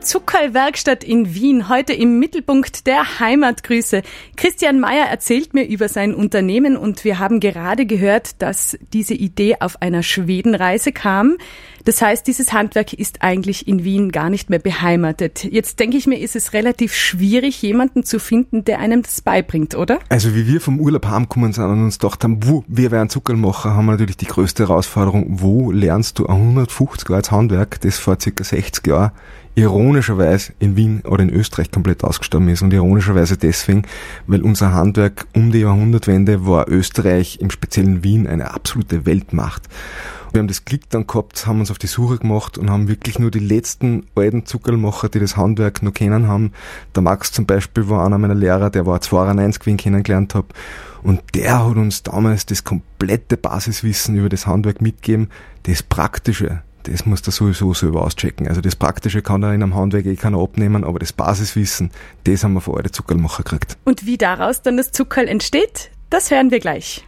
Zuckerlwerkstatt in Wien, heute im Mittelpunkt der Heimatgrüße. Christian Meyer erzählt mir über sein Unternehmen und wir haben gerade gehört, dass diese Idee auf einer Schwedenreise kam. Das heißt, dieses Handwerk ist eigentlich in Wien gar nicht mehr beheimatet. Jetzt denke ich mir, ist es relativ schwierig, jemanden zu finden, der einem das beibringt, oder? Also wie wir vom Urlaub heimgekommen sind und uns gedacht haben, wir wären Zuckerlmacher, haben wir natürlich die größte Herausforderung, wo lernst du ein 150 Jahre Handwerk, das vor ca. 60 Jahren ironischerweise in Wien oder in Österreich komplett ausgestorben ist. Und ironischerweise deswegen, weil unser Handwerk um die Jahrhundertwende war Österreich, im speziellen Wien, eine absolute Weltmacht. Wir haben das Glück dann gehabt, haben uns auf die Suche gemacht und haben wirklich nur die letzten alten Zuckerlmacher, die das Handwerk noch kennen haben. Der Max zum Beispiel war einer meiner Lehrer, der war 92, wie ich ihn kennengelernt habe. Und der hat uns damals das komplette Basiswissen über das Handwerk mitgegeben. Das Praktische, das muss der sowieso selber auschecken. Also das Praktische kann er in einem Handwerk keiner abnehmen, aber das Basiswissen, das haben wir von alten Zuckerlmacher gekriegt. Und wie daraus dann das Zuckerl entsteht, das hören wir gleich.